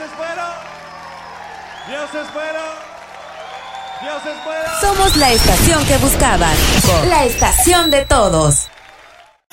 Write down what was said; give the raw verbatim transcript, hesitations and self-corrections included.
es bueno. Dios es bueno. Dios es bueno. Somos la estación que buscaban. La estación de todos.